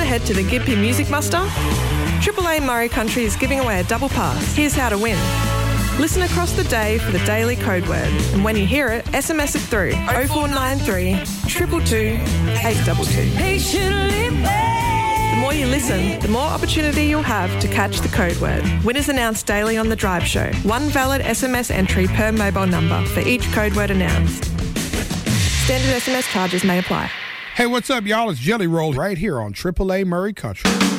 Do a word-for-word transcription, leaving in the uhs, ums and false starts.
head to the Gympie Music Muster? Triple A Murray Country is giving away a double pass. Here's how to win. Listen across the day for the daily code word, and when you hear it, S M S it through oh four nine three, two two two, eight two two. The more you listen, the more opportunity you'll have to catch the code word. Winners announced daily on The Drive Show. One valid S M S entry per mobile number for each code word announced. Standard S M S charges may apply. Hey, what's up, y'all? It's Jelly Roll right here on Triple A Murray Country.